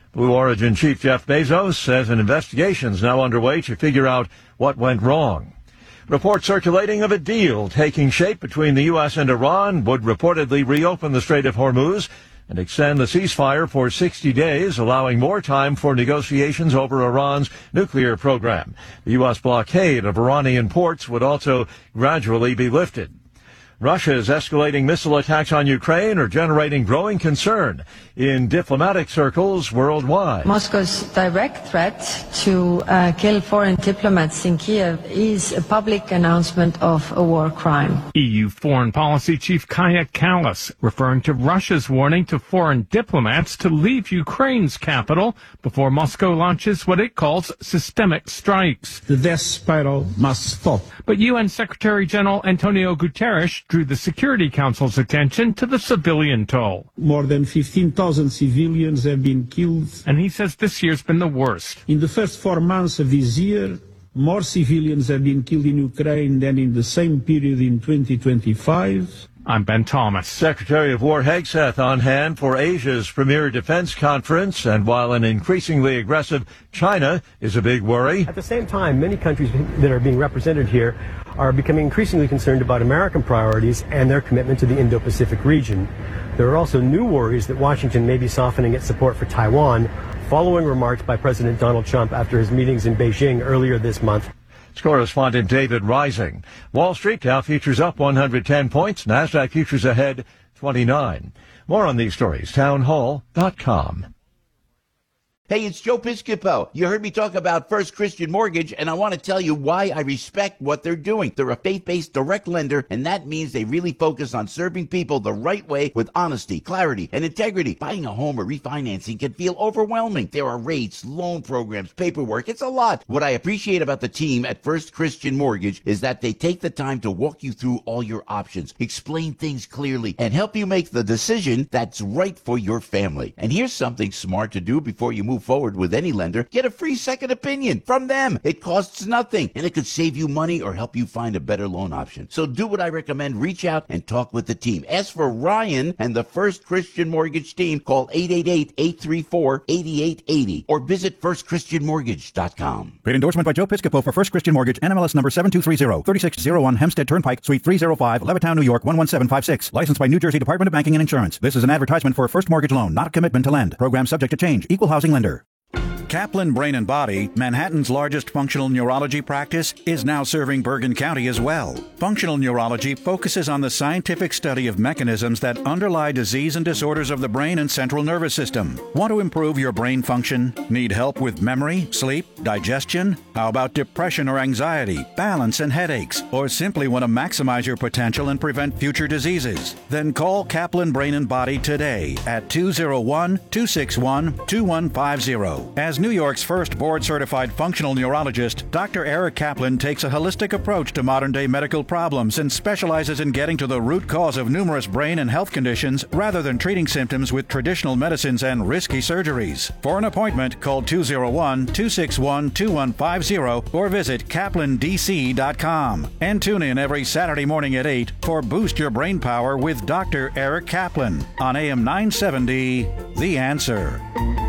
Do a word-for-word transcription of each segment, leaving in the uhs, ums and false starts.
Blue Origin chief Jeff Bezos says an investigation is now underway to figure out what went wrong. Reports circulating of a deal taking shape between the U S and Iran would reportedly reopen the Strait of Hormuz and extend the ceasefire for sixty days, allowing more time for negotiations over Iran's nuclear program. The U S blockade of Iranian ports would also gradually be lifted. Russia's escalating missile attacks on Ukraine are generating growing concern in diplomatic circles worldwide. Moscow's direct threat to uh, kill foreign diplomats in Kiev is a public announcement of a war crime. E U Foreign Policy Chief Kaja Kallas referring to Russia's warning to foreign diplomats to leave Ukraine's capital before Moscow launches what it calls systemic strikes. The death spiral must stop. But U N Secretary General Antonio Guterres drew the Security Council's attention to the civilian toll. More than fifteen thousand civilians have been killed. And he says this year's been the worst. In the first four months of this year, more civilians have been killed in Ukraine than in the same period in twenty twenty-five. I'm Ben Thomas. Secretary of War Hegseth on hand for Asia's premier defense conference, and while an increasingly aggressive China is a big worry. At the same time, many countries that are being represented here are becoming increasingly concerned about American priorities and their commitment to the Indo-Pacific region. There are also new worries that Washington may be softening its support for Taiwan, following remarks by President Donald Trump after his meetings in Beijing earlier this month. Correspondent David Rising. Wall Street Dow futures up one hundred ten points. NASDAQ futures ahead twenty-nine. More on these stories, townhall dot com. Hey, it's Joe Piscopo. You heard me talk about First Christian Mortgage, and I want to tell you why I respect what they're doing. They're a faith-based direct lender, and that means they really focus on serving people the right way with honesty, clarity, and integrity. Buying a home or refinancing can feel overwhelming. There are rates, loan programs, paperwork. It's a lot. What I appreciate about the team at First Christian Mortgage is that they take the time to walk you through all your options, explain things clearly, and help you make the decision that's right for your family. And here's something smart to do before you move forward with any lender. Get a free second opinion from them. It costs nothing, and it could save you money or help you find a better loan option. So do what I recommend. Reach out and talk with the team. Ask for Ryan and the First Christian Mortgage team. Call eight eight eight, eight three four, eight eight eight zero or visit first christian mortgage dot com. Paid endorsement by Joe Piscopo for First Christian Mortgage, N M L S number seven two three zero, three six zero one Hempstead Turnpike, Suite three oh five, Levittown, New York one one seven five six. Licensed by New Jersey Department of Banking and Insurance. This is an advertisement for a first mortgage loan, not a commitment to lend. Program subject to change. Equal housing lender. Kaplan Brain and Body, Manhattan's largest functional neurology practice, is now serving Bergen County as well. Functional neurology focuses on the scientific study of mechanisms that underlie disease and disorders of the brain and central nervous system. Want to improve your brain function? Need help with memory, sleep, digestion? How about depression or anxiety, balance and headaches? Or simply want to maximize your potential and prevent future diseases? Then call Kaplan Brain and Body today at two oh one, two six one, two one five zero. As New York's first board-certified functional neurologist, Doctor Eric Kaplan takes a holistic approach to modern-day medical problems and specializes in getting to the root cause of numerous brain and health conditions rather than treating symptoms with traditional medicines and risky surgeries. For an appointment, call two oh one, two six one, two one five zero or visit kaplan d c dot com. And tune in every Saturday morning at eight for Boost Your Brain Power with Doctor Eric Kaplan on A M nine seventy, The Answer.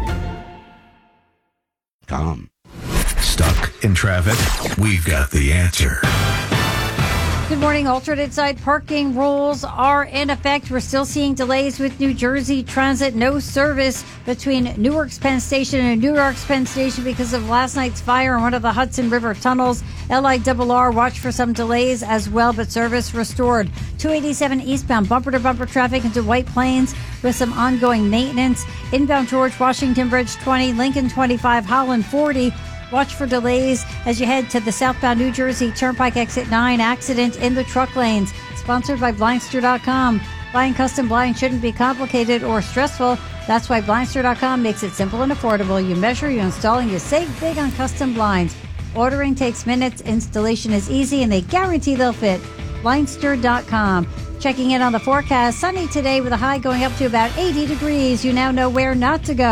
Com. Stuck in traffic? We've got the answer. Good morning. Alternate side parking rules are in effect. We're still seeing delays with New Jersey Transit. No service between Newark's Penn Station and New York's Penn Station because of last night's fire in one of the Hudson River tunnels. L I R R watch for some delays as well, but service restored. two eighty-seven eastbound bumper-to-bumper traffic into White Plains with some ongoing maintenance. Inbound George Washington Bridge twenty, Lincoln twenty-five, Holland forty. Watch for delays as you head to the southbound New Jersey Turnpike exit nine. Accident in the truck lanes. Sponsored by Blindster dot com. Buying custom blinds shouldn't be complicated or stressful. That's why Blindster dot com makes it simple and affordable. You measure, you install, and you save big on custom blinds. Ordering takes minutes, installation is easy, and they guarantee they'll fit. Blindster dot com. Checking in on the forecast. Sunny today with a high going up to about eighty degrees. You now know where not to go.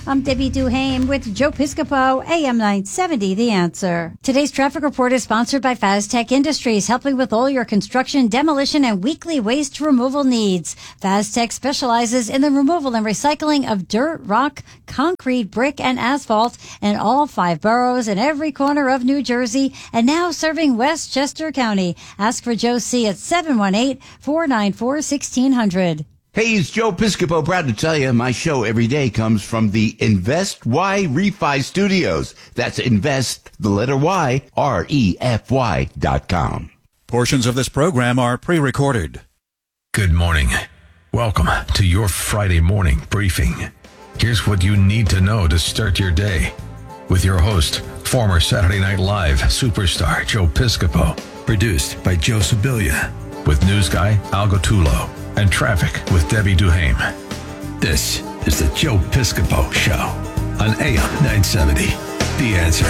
I'm Debbie Duhame with Joe Piscopo, A M nine seventy, The Answer. Today's traffic report is sponsored by Faztech Industries, helping with all your construction, demolition, and weekly waste removal needs. Faztech specializes in the removal and recycling of dirt, rock, concrete, brick, and asphalt in all five boroughs and every corner of New Jersey, and now serving Westchester County. Ask for Joe C. at seven one eight, four nine four, one six zero zero. Hey, it's Joe Piscopo. Proud to tell you, my show every day comes from the Invest Y Refi Studios. That's Invest, the letter Y, R E F Y dot com. Portions of this program are pre-recorded. Good morning. Welcome to your Friday morning briefing. Here's what you need to know to start your day. With your host, former Saturday Night Live superstar Joe Piscopo. Produced by Joe Sibilia. With news guy Al Gottulo. And traffic with Debbie Duhame. This is the Joe Piscopo Show on A M nine seventy. The Answer.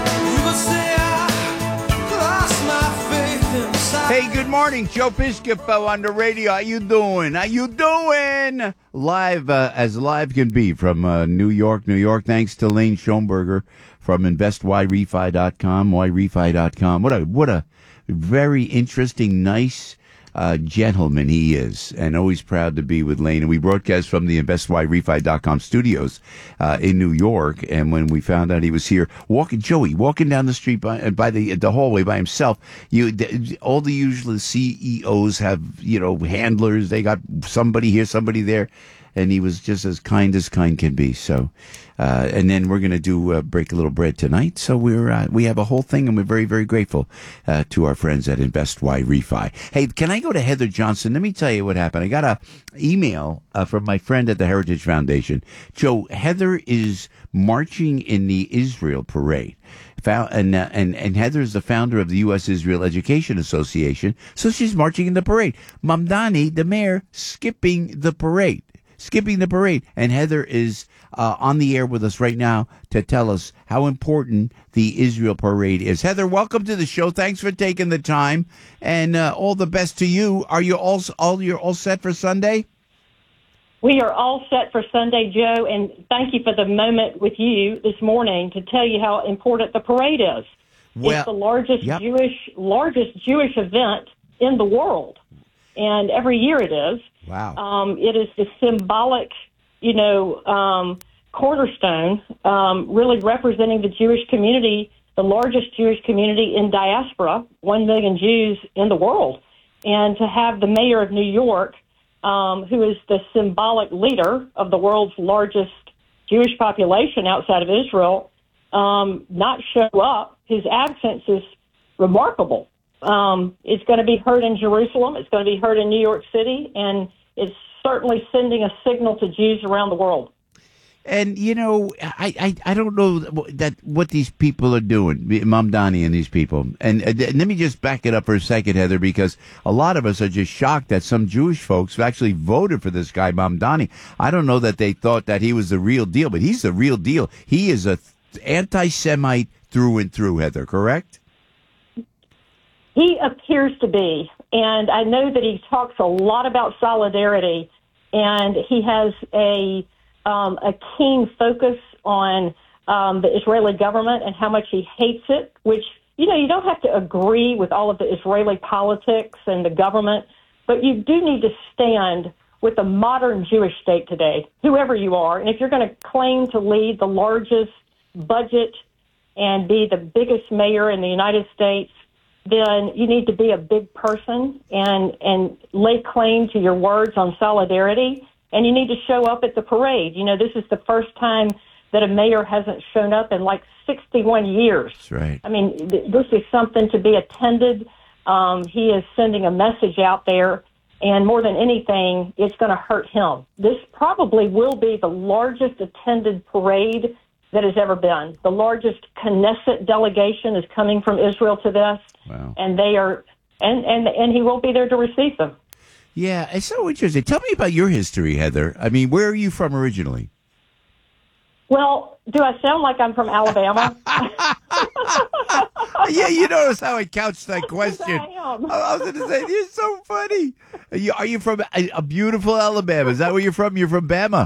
Hey, good morning. Joe Piscopo on the radio. How you doing? How you doing? Live, uh, as live can be from uh, New York, New York. Thanks to Lane Schoenberger from invest y refi dot com, y refi dot com. What a, what a very interesting, nice Uh, gentleman he is, and always proud to be with Lane. And we broadcast from the invest y refi dot com studios uh, in New York. And when we found out he was here, walking, Joey, walking down the street by, by the the hallway by himself, you all the usual C E Os have, you know, handlers. They got somebody here, somebody there. And he was just as kind as kind can be. So, uh, and then we're going to do uh, break a little bread tonight. So we're uh, we have a whole thing, and we're very very grateful uh, to our friends at Invest Y Refi. Hey, can I go to Heather Johnson? Let me tell you what happened. I got a email uh, from my friend at the Heritage Foundation. Joe, Heather is marching in the Israel parade. And, uh, and and Heather is the founder of the U S Israel Education Association, so she's marching in the parade. Mamdani, the mayor, skipping the parade. Skipping the parade. And Heather is uh, on the air with us right now to tell us how important the Israel parade is. Heather, welcome to the show. Thanks for taking the time, and uh, all the best to you. Are you all all you're all set for Sunday? We are all set for Sunday, Joe, and thank you for the moment with you this morning to tell you how important the parade is. Well, it's the largest yep. Jewish largest Jewish event in the world, and every year it is. Wow. Um, it is the symbolic, you know, um, cornerstone, um, really representing the Jewish community, the largest Jewish community in diaspora, one million Jews in the world. And to have the mayor of New York, um, who is the symbolic leader of the world's largest Jewish population outside of Israel, um, not show up, his absence is remarkable. Um, it's going to be heard in Jerusalem. It's going to be heard in New York City, and it's certainly sending a signal to Jews around the world. And, you know, I, I, I don't know that what these people are doing, Mamdani and these people. And, and let me just back it up for a second, Heather, because a lot of us are just shocked that some Jewish folks have actually voted for this guy, Mamdani. I don't know that they thought that he was the real deal, but he's the real deal. He is a anti-Semite through and through, Heather, correct? He appears to be, and I know that he talks a lot about solidarity, and he has a um, a keen focus on um, the Israeli government and how much he hates it, which, you know, you don't have to agree with all of the Israeli politics and the government, but you do need to stand with the modern Jewish state today, whoever you are. And if you're going to claim to lead the largest budget and be the biggest mayor in the United States, then you need to be a big person and, and lay claim to your words on solidarity, and you need to show up at the parade. You know, this is the first time that a mayor hasn't shown up in like sixty-one years. That's right. I mean, th- this is something to be attended. Um, he is sending a message out there, and more than anything, it's going to hurt him. This probably will be the largest attended parade that has ever been. The largest Knesset delegation is coming from Israel to this. Wow. And they are, and, and, and he will be there to receive them. Yeah, it's so interesting. Tell me about your history, Heather. I mean, where are you from originally? Well, do I sound like I'm from Alabama? Yeah, you notice how I couched that question. I am. I was going to say, you're so funny. Are you, are you from a, a beautiful Alabama? Is that where you're from? You're from Bama?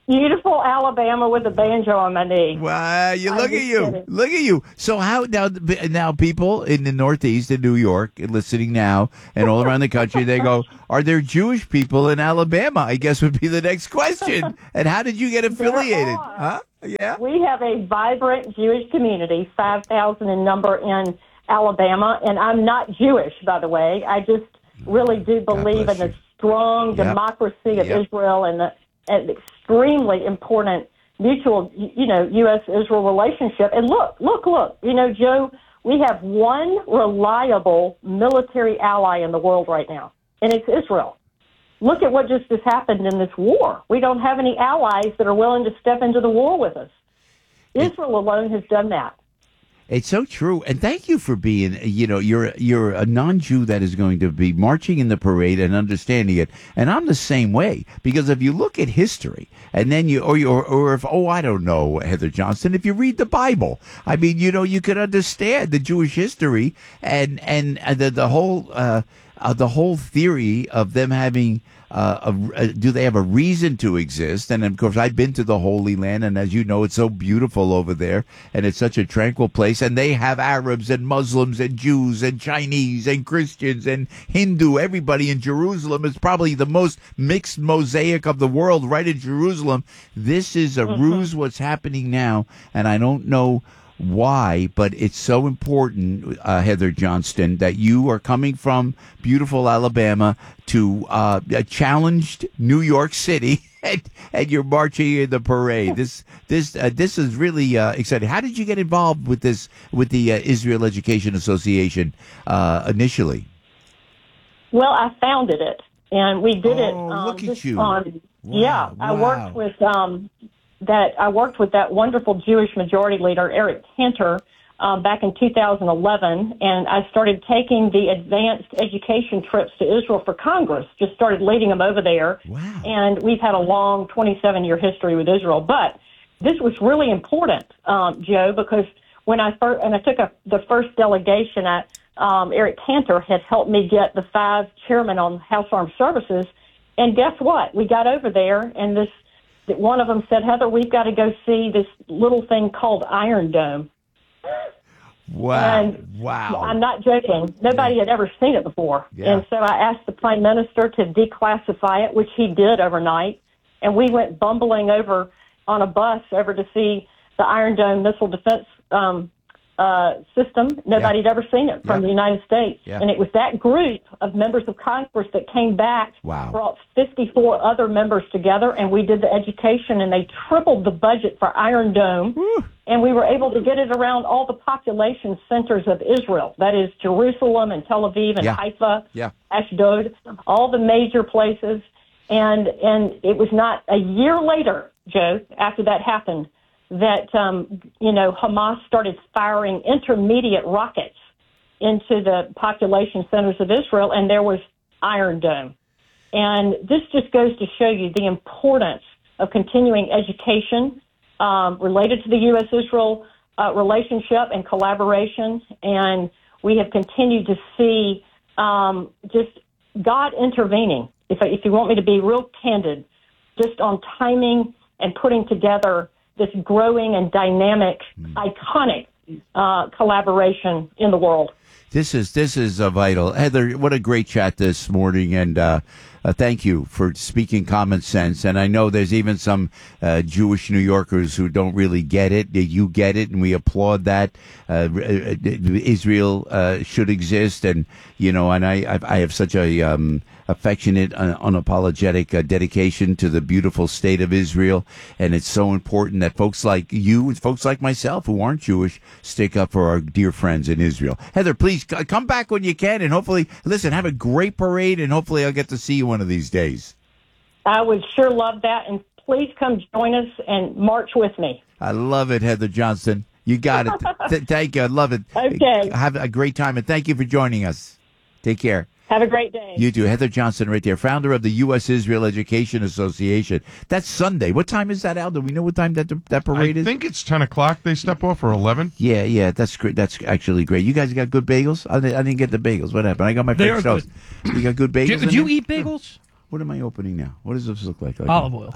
beautiful Alabama with a banjo on my knee. Wow, you I'm look at just you, kidding. look at you. So how now? Now people in the Northeast in New York listening now, and all around the country, they go, "Are there Jewish people in Alabama?" I guess would be the next question. And how did you get affiliated? There are. Huh? Yeah. We have a vibrant Jewish community, five thousand in number in Alabama, and I'm not Jewish, by the way. I just really do believe in bless the you. strong Yep. democracy of Yep. Israel and the an extremely important mutual, you know, U S Israel relationship. And look, look, look, you know, Joe, we have one reliable military ally in the world right now, and it's Israel. Look at what just has happened in this war. We don't have any allies that are willing to step into the war with us. Israel alone has done that. It's so true, and thank you for being. You know, you're you're a non-Jew that is going to be marching in the parade and understanding it. And I'm the same way, because if you look at history, and then you or you, or, or if oh I don't know, Heather Johnson, if you read the Bible, I mean, you know, you could understand the Jewish history and and, and the the whole uh, uh, the whole theory of them having. Uh, a, a, do they have a reason to exist? And of course, I've been to the Holy Land, and as you know, it's so beautiful over there, and it's such a tranquil place. And they have Arabs and Muslims and Jews and Chinese and Christians and Hindu. Everybody in Jerusalem is probably the most mixed mosaic of the world, right in Jerusalem. This is a mm-hmm. ruse what's happening now, and I don't know why, but it's so important, uh, Heather Johnston, that you are coming from beautiful Alabama to uh, a challenged New York City, and, and you're marching in the parade. This this uh, this is really uh, exciting. How did you get involved with this with the uh, Israel Education Association uh, initially? Well, I founded it, and we did it. Oh, Um, look at just you. On, Wow, yeah, I wow. worked with um, that. I worked with that wonderful Jewish majority leader, Eric Cantor, um, back in two thousand eleven, and I started taking the advanced education trips to Israel for Congress. Just started leading them over there. Wow. And we've had a long twenty-seven year history with Israel. But this was really important, um, Joe, because when I first, and I took a, the first delegation at, um, Eric Cantor had helped me get the five chairmen on House Armed Services. And guess what? We got over there, and this, one of them said, Heather, we've got to go see this little thing called Iron Dome. Wow. And wow. I'm not joking. Nobody Yeah. had ever seen it before. Yeah. And so I asked the prime minister to declassify it, which he did overnight. And we went bumbling over on a bus over to see the Iron Dome missile defense um, uh, system. Nobody Yeah. had ever seen it from Yeah. the United States. Yeah. And it was that group of members of Congress that came back, Wow. brought fifty-four other members together, and we did the education, and they tripled the budget for Iron Dome. Woo. And we were able to get it around all the population centers of Israel. That is Jerusalem and Tel Aviv and Yeah. Haifa, Yeah. Ashdod, all the major places. And and it was not a year later, Joe, after that happened, that, um, you know, Hamas started firing intermediate rockets into the population centers of Israel, and there was Iron Dome. And this just goes to show you the importance of continuing education um, related to the U S Israel uh, relationship and collaboration. And we have continued to see um, just God intervening. If, if you want me to be real candid, just on timing and putting together this growing and dynamic, mm. iconic uh, collaboration in the world. This is this is uh, vital. Heather, what a great chat this morning, and uh, uh, thank you for speaking common sense. And I know there's even some uh, Jewish New Yorkers who don't really get it. You get it, and we applaud that. Uh, Israel uh, should exist, and you know, and I I have such a um, affectionate, uh, unapologetic uh, dedication to the beautiful state of Israel, and it's so important that folks like you and folks like myself who aren't Jewish stick up for our dear friends in Israel. Heather, please c- come back when you can, and hopefully, listen, have a great parade, and hopefully I'll get to see you one of these days. I would sure love that, and please come join us and march with me. I love it, Heather Johnston. You got it. Th- thank you. I love it. Okay. Have a great time, and thank you for joining us. Take care. Have a great day. You too. Heather Johnson right there, founder of the U S Israel Education Association. That's Sunday. What time is that, Al? Do we know what time that that parade I is? I think it's ten o'clock they step off, or eleven. Yeah, yeah, that's great. That's actually great. You guys got good bagels? I didn't, I didn't get the bagels. What happened? I got my They French are toast. You got good bagels? Do, in do you there? eat bagels? What am I opening now? What does this look like? like Olive oil.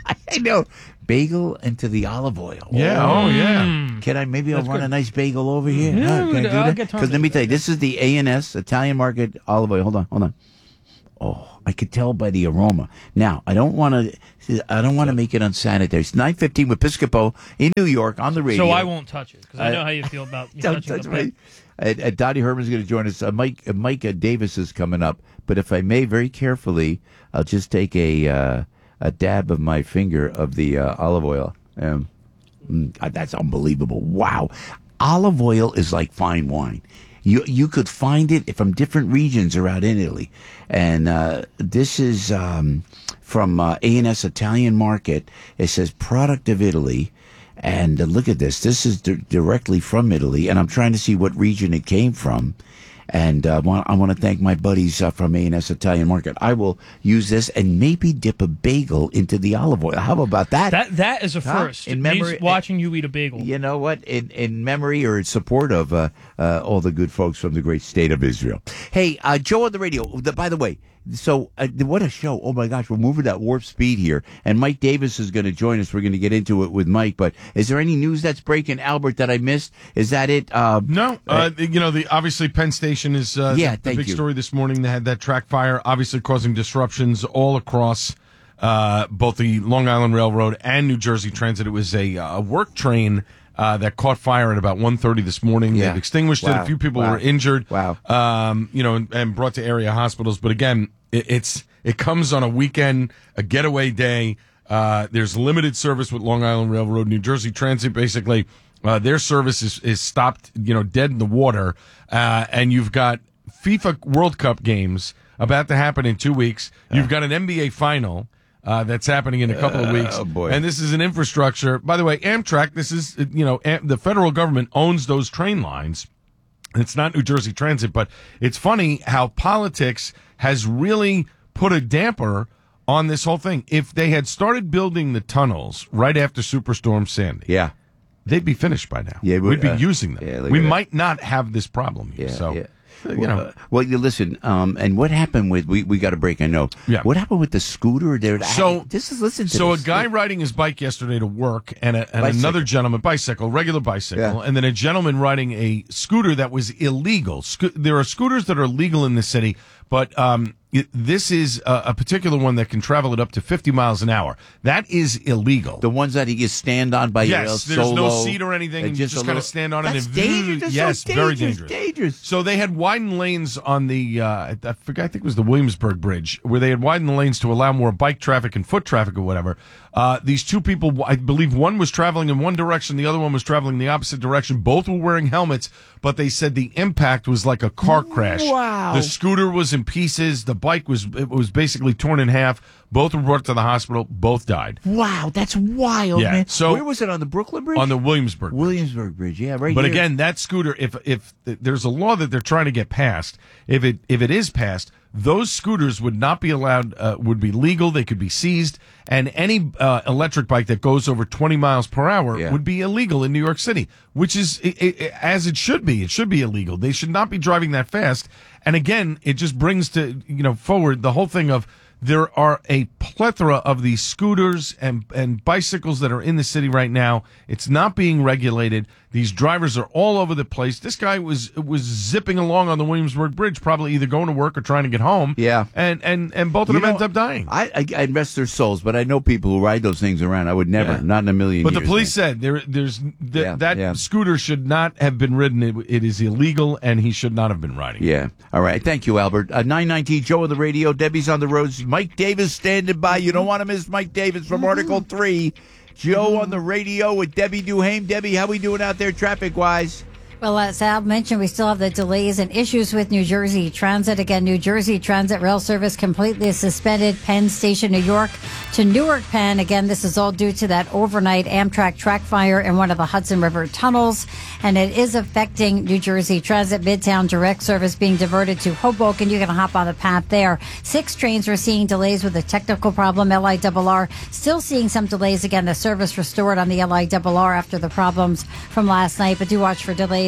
I know. Bagel into the olive oil. Yeah. Oh, yeah. Can I? Maybe I'll That's run good. a nice bagel over here. Yeah, Huh? Can I we'd- do I'll that? get Tom Because to let me do tell you, that. this is the A and S Italian Market olive oil. Hold on, hold on. Oh, I could tell by the aroma. Now, I don't want to. I don't want to make it unsanitary. It's nine fifteen with Piscopo in New York on the radio. So I won't touch it because I Uh, know how you feel about you Don't touching touch the my- pet. And, and Dottie Herman's going to join us. Uh, Mike uh, Mike uh, Davis is coming up. But if I may, very carefully, I'll just take a uh, a dab of my finger of the uh, olive oil. Um, mm, God, that's unbelievable! Wow, olive oil is like fine wine. You you could find it from different regions around in Italy, and uh, this is um, from uh, A and S Italian Market. It says product of Italy. And uh, look at this. This is di- directly from Italy, and I'm trying to see what region it came from. And uh, want, I want to thank my buddies uh, from A and S Italian Market. I will use this and maybe dip a bagel into the olive oil. How about that? That that is a Huh? first. In It memory- means watching you eat a bagel. You know what? In in memory or in support of uh, uh, all the good folks from the great state of Israel. Hey, uh, Joe on the radio. The, by the way, so uh, what a show! Oh my gosh, we're moving at warp speed here. And Mike Davis is going to join us. We're going to get into it with Mike. But is there any news that's breaking, Albert, that I missed? Is that it? Uh, No, uh, you know, the obviously Penn Station is uh, Yeah, the, the thank big you. story this morning. They had that track fire, obviously causing disruptions all across uh, both the Long Island Railroad and New Jersey Transit. It was a, uh, work train uh, that caught fire at about one thirty this morning. Yeah. They've extinguished it. Wow. A few people Wow. were injured. Wow. Um, you know, and, and brought to area hospitals. But again, it, it's it comes on a weekend, a getaway day. Uh, there's limited service with Long Island Railroad. New Jersey Transit basically. Uh, their service is, is stopped, you know, dead in the water. Uh, and you've got FIFA World Cup games about to happen in two weeks. You've got an N B A final uh, that's happening in a couple of weeks. Oh, boy. And this is an infrastructure. By the way, Amtrak, this is, you know, Am- the federal government owns those train lines. It's not New Jersey Transit, but it's funny how politics has really put a damper on this whole thing. If they had started building the tunnels right after Superstorm Sandy, yeah. they'd be finished by now. Yeah, we- we'd be uh, using them. yeah, look we at that. might not have this problem here. Yeah, so, yeah. you well, know, uh, well, you listen. Um, and what happened with we? We got a break. I know. Yeah. What happened with the scooter? There. So this is listen to So this. a guy riding his bike yesterday to work, and, a, and Bicycle. another gentleman bicycle, regular bicycle, Yeah. and then a gentleman riding a scooter that was illegal. Sco- there are scooters that are legal in the city, but um, it, this is a, a particular one that can travel at up to fifty miles an hour. That is illegal. The ones that he can stand on by your Yes, there's no solo, seat or anything. and And you just a kind little- of stand on That's it. and dangerous. That's yes, so very dangerous, dangerous. dangerous. So they had widened lanes on the, uh, I forget, I think it was the Williamsburg Bridge, where they had widened the lanes to allow more bike traffic and foot traffic or whatever. Uh, these two people, I believe one was traveling in one direction, the other one was traveling in the opposite direction. Both were wearing helmets, but they said the impact was like a car crash. Wow. The scooter was in pieces. The bike was, it was basically torn in half. Both were brought to the hospital. Both died. Wow, that's wild, Yeah, man. so- where was it on the Brooklyn Bridge? On the Williamsburg Bridge. Williamsburg Bridge. Yeah, right. But here. again, that scooter, if if there's a law that they're trying to get passed, if it if it is passed, those scooters would not be allowed, uh, would be legal. They could be seized, and any uh, electric bike that goes over twenty miles per hour Yeah. would be illegal in New York City, which is i i as it should be. It should be illegal. They should not be driving that fast. And again, it just brings to you know forward the whole thing of. There are a plethora of these scooters and, and bicycles that are in the city right now. It's not being regulated. These drivers are all over the place. This guy was was zipping along on the Williamsburg Bridge, probably either going to work or trying to get home. Yeah. And and, and both of You them know, ended up dying. I, I, I rest their souls, but I know people who ride those things around. I would never, Yeah. not in a million But years. the police man. said there there's th- Yeah, that yeah. scooter should not have been ridden. It, it is illegal, and he should not have been riding. Yeah. All right. Thank you, Albert. Uh, nine nineteen, Joe on the radio. Debbie's on the roads. Mike Davis standing by. You don't want to miss Mike Davis from Article three. Joe on the radio with Debbie Duhame. Debbie, how we doing out there traffic-wise? Well, as Al mentioned, we still have the delays and issues with New Jersey Transit. Again, New Jersey Transit rail service completely suspended Penn Station, New York to Newark Penn. Again, this is all due to that overnight Amtrak track fire in one of the Hudson River tunnels. And it is affecting New Jersey Transit Midtown direct service being diverted to Hoboken. You can hop on the path there. Six trains are seeing delays with a technical problem. L I R R still seeing some delays. Again, the service restored on the L I R R after the problems from last night. But do watch for delays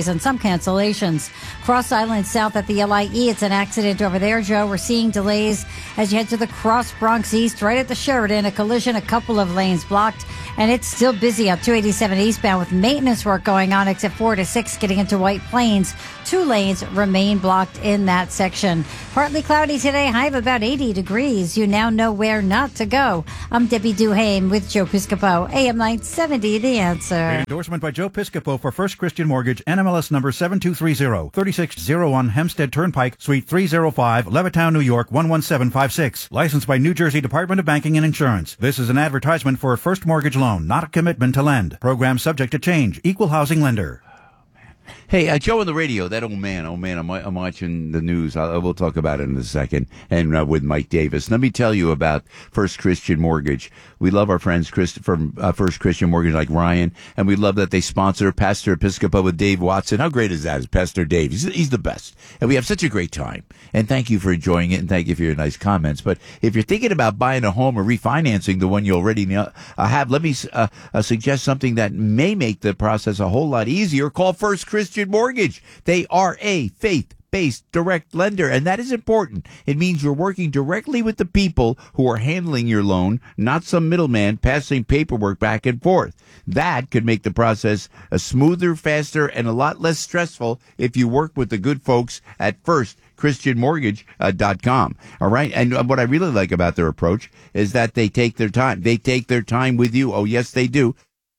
delays and some cancellations. Cross Island South at the L I E, it's an accident over there, Joe. We're seeing delays as you head to the Cross Bronx East, right at the Sheridan. A collision, a couple of lanes blocked, and it's still busy on two eighty-seven eastbound with maintenance work going on, exit four to six getting into White Plains. Two lanes remain blocked in that section. Partly cloudy today, high of about eighty degrees. You now know where not to go. I'm Debbie Duhame with Joe Piscopo, A M nine seventy, The Answer. An endorsement by Joe Piscopo for First Christian Mortgage, N M L S number seven two three zero, thirty-six oh one Hempstead Turnpike, Suite three oh five, Levittown, New York, one one seven five six. Licensed by New Jersey Department of Banking and Insurance. This is an advertisement for a first mortgage loan, not a commitment to lend. Program subject to change. Equal housing lender. Hey, uh, Joe on the radio, that old man, oh man, I'm, I'm watching the news. I, we'll talk about it in a second. And uh, with Mike Davis. Let me tell you about First Christian Mortgage. We love our friends Chris, from uh, First Christian Mortgage like Ryan, and we love that they sponsor Pastor Episcopo with Dave Watson. How great is that? Is Pastor Dave. He's, he's the best. And we have such a great time. And thank you for enjoying it, and thank you for your nice comments. But if you're thinking about buying a home or refinancing the one you already uh, have, let me uh, uh, suggest something that may make the process a whole lot easier. Call First Christian Mortgage. They are a faith-based direct lender, and that is important. It means you're working directly with the people who are handling your loan, not some middleman passing paperwork back and forth. That could make the process a smoother, faster, and a lot less stressful if you work with the good folks at First Christian Mortgage dot com. All right. And what I really like about their approach is that they take their time. They take their time with you. Oh, yes, they do.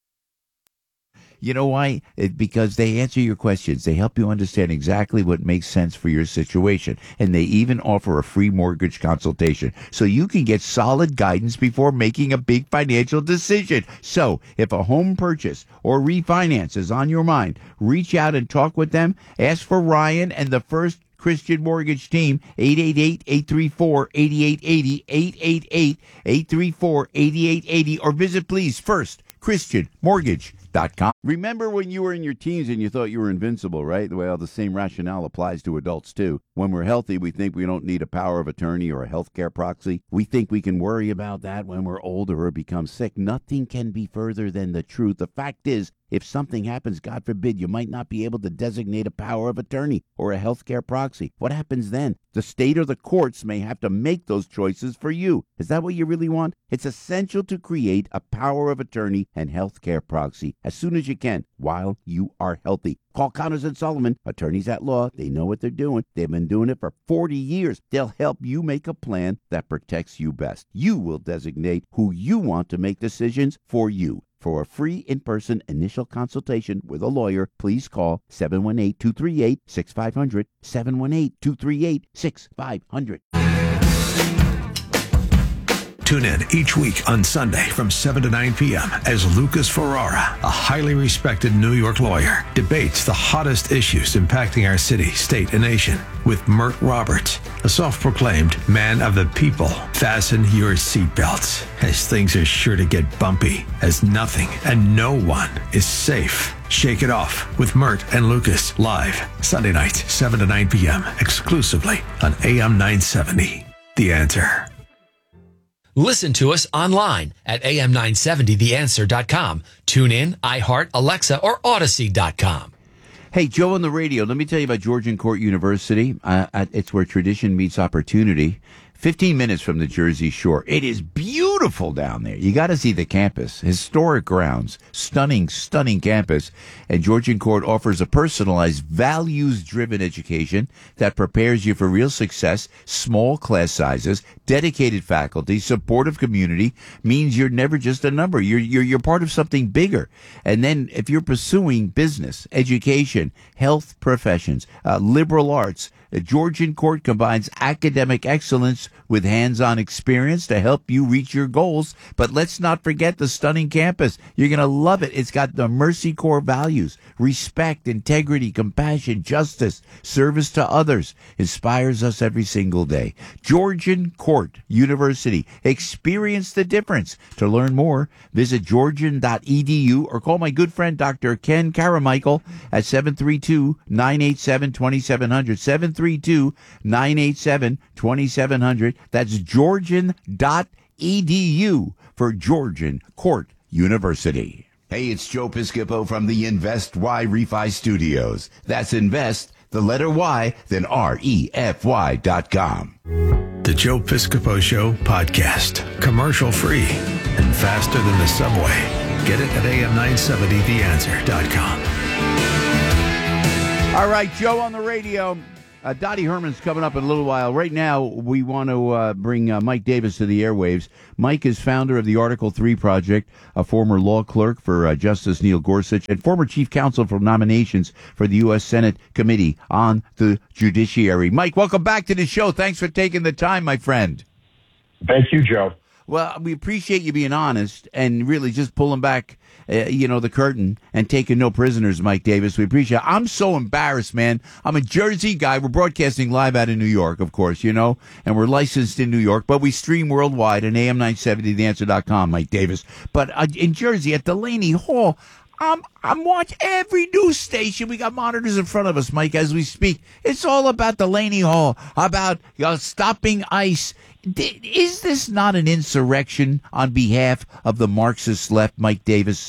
You know why? It, because they answer your questions. They help you understand exactly what makes sense for your situation. And they even offer a free mortgage consultation so you can get solid guidance before making a big financial decision. So if a home purchase or refinance is on your mind, reach out and talk with them. Ask for Ryan and the First Christian Mortgage Team, eight eight eight, eight three four, eight eight eight zero, eight eight eight, eight three four, eight eight eight zero, or visit, please, First Christian Mortgage dot com. Remember when you were in your teens and you thought you were invincible, right? Well, the same rationale applies to adults, too. When we're healthy, we think we don't need a power of attorney or a healthcare proxy. We think we can worry about that when we're older or become sick. Nothing can be further than the truth. The fact is, if something happens, God forbid, you might not be able to designate a power of attorney or a healthcare proxy. What happens then? The state or the courts may have to make those choices for you. Is that what you really want? It's essential to create a power of attorney and healthcare proxy as soon as you can while you are healthy. Call Connors and Sullivan, attorneys at law. They know what they're doing. They've been doing it for forty years. They'll help you make a plan that protects you best. You will designate who you want to make decisions for you. For a free in-person initial consultation with a lawyer, please call seven one eight, two three eight, six five zero zero, seven one eight, two three eight, six five zero zero. Tune in each week on Sunday from seven to nine p.m. as Lucas Ferrara, a highly respected New York lawyer, debates the hottest issues impacting our city, state, and nation with Mert Roberts, a self-proclaimed man of the people. Fasten your seatbelts, as things are sure to get bumpy, as nothing and no one is safe. Shake It Off with Mert and Lucas, live Sunday nights, seven to nine p.m., exclusively on A M nine seventy. The Answer. Listen to us online at A M nine seventy the answer dot com. Tune in, iHeart, Alexa, or Odyssey dot com. Hey, Joe on the radio. Let me tell you about Georgian Court University. Uh, it's where tradition meets opportunity. fifteen minutes from the Jersey Shore. It is beautiful down there. You got to see the campus. Historic grounds. Stunning, stunning campus. And Georgian Court offers a personalized, values-driven education that prepares you for real success. Small class sizes, dedicated faculty, supportive community means you're never just a number. You're, you're, you're part of something bigger. And then if you're pursuing business, education, health professions, uh, liberal arts, the Georgian Court combines academic excellence with hands-on experience to help you reach your goals. But let's not forget the stunning campus. You're going to love it. It's got the Mercy Corps values: respect, integrity, compassion, justice, service to others. Inspires us every single day. Georgian Court University. Experience the difference. To learn more, visit georgian dot e d u or call my good friend Doctor Ken Caramichael at seven three two, nine eight seven, two seven zero zero. seven three two, nine eight seven, two seven zero zero. That's georgian dot e d u for Georgian Court University. Hey, it's Joe Piscopo from the Invest Y Refi Studios. That's Invest, the letter Y, then R E F Y dot com. The Joe Piscopo Show podcast. Commercial free and faster than the subway. Get it at A M nine seventy the answer dot com. All right, Joe on the radio. Uh, Dottie Herman's coming up in a little while. Right now, we want to uh, bring uh, Mike Davis to the airwaves. Mike is founder of the Article three Project, a former law clerk for uh, Justice Neil Gorsuch, and former chief counsel for nominations for the U S Senate Committee on the Judiciary. Mike, welcome back to the show. Thanks for taking the time, my friend. Thank you, Joe. Well, we appreciate you being honest and really just pulling back, uh, you know, the curtain and taking no prisoners, Mike Davis. We appreciate it. I'm so embarrassed, man. I'm a Jersey guy. We're broadcasting live out of New York, of course, you know, and we're licensed in New York, but we stream worldwide on A M nine seventy the answer dot com, Mike Davis. But uh, in Jersey at Delaney Hall, I'm I'm watching every news station. We got monitors in front of us, Mike, as we speak. It's all about Delaney Hall, about you know, stopping ICE. D- is this not an insurrection on behalf of the Marxist left, Mike Davis?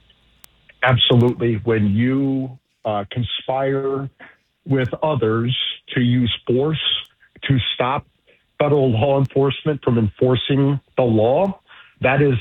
Absolutely. When you uh, conspire with others to use force to stop federal law enforcement from enforcing the law, that is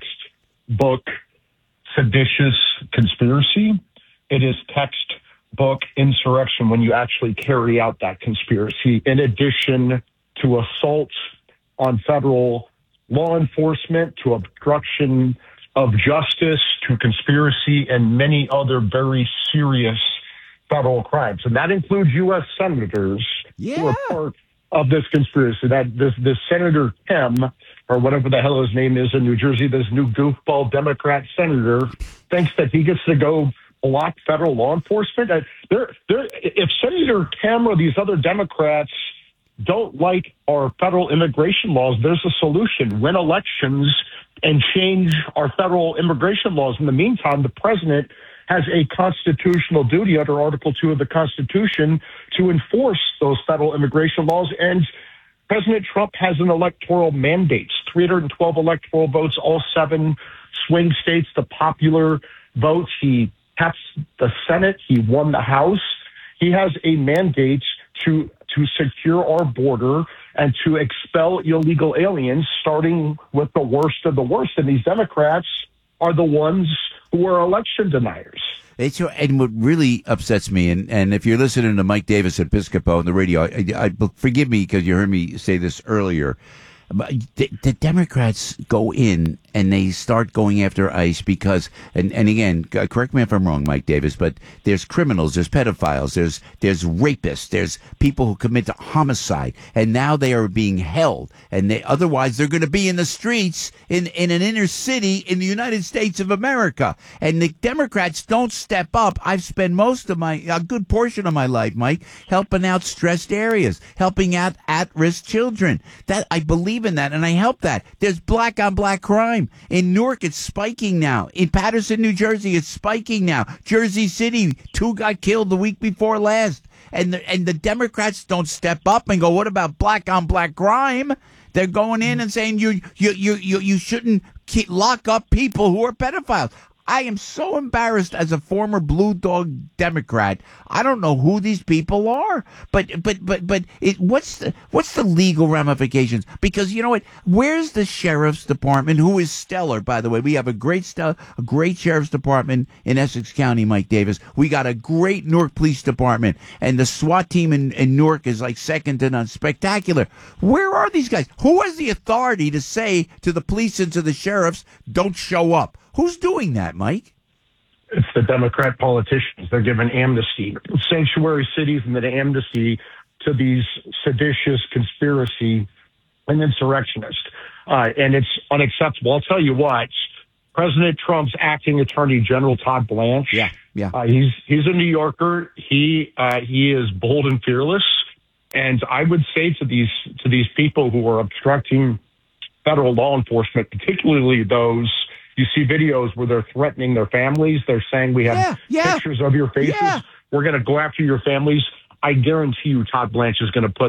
textbook seditious conspiracy. It is textbook insurrection when you actually carry out that conspiracy, in addition to assault on federal law enforcement, to obstruction of justice, to conspiracy, and many other very serious federal crimes. And that includes U S senators yeah. who are part of this conspiracy. That this, this Senator Tim, or whatever the hell his name is in New Jersey, this new goofball Democrat senator, thinks that he gets to go block federal law enforcement. Uh, they're, they're, if Senator Tim or these other Democrats don't like our federal immigration laws, there's a solution. Win elections and change our federal immigration laws. In the meantime, the president has a constitutional duty under Article two of the Constitution to enforce those federal immigration laws. And President Trump has an electoral mandate, three hundred twelve electoral votes, all seven swing states, the popular votes. He taps the Senate. He won the House. He has a mandate to to secure our border and to expel illegal aliens, starting with the worst of the worst. And these Democrats are the ones who are election deniers. It's, and what really upsets me, and, and if you're listening to Mike Davis at Piscopo on the radio, I, I, forgive me because you heard me say this earlier, but the, the Democrats go in and they start going after ICE because, and, and again, correct me if I'm wrong, Mike Davis, but there's criminals, there's pedophiles, there's there's rapists, there's people who commit homicide, and now they are being held, and they otherwise they're going to be in the streets in, in an inner city in the United States of America, and the Democrats don't step up. I've spent most of my, a good portion of my life, Mike, helping out stressed areas, helping out at-risk children. That I believe in that, and I help that. There's black on black crime. In Newark, it's spiking now. In Patterson, New Jersey, it's spiking now. Jersey City, two got killed the week before last. And the, and the Democrats don't step up and go, what about black on black crime? They're going in and saying you you you you, you shouldn't keep, lock up people who are pedophiles. I am so embarrassed as a former Blue Dog Democrat. I don't know who these people are, but but but but it, what's the what's the legal ramifications? Because you know what? Where's the sheriff's department, who is stellar, by the way? We have a great stellar, a great sheriff's department in Essex County, Mike Davis. We got a great Newark Police Department, and the SWAT team in, in Newark is like second to none, spectacular. Where are these guys? Who has the authority to say to the police and to the sheriffs, "Don't show up"? Who's doing that, Mike? It's the Democrat politicians. They're giving amnesty, sanctuary cities, and then amnesty to these seditious conspiracy and insurrectionists. Uh, and it's unacceptable. I'll tell you what, President Trump's acting attorney general, Todd Blanche. Yeah, yeah. Uh, he's, he's a New Yorker. He, uh, he is bold and fearless. And I would say to these, to these people who are obstructing federal law enforcement, particularly those, you see videos where they're threatening their families. They're saying, we have yeah, yeah, pictures of your faces. Yeah. We're going to go after your families. I guarantee you Todd Blanche is going to put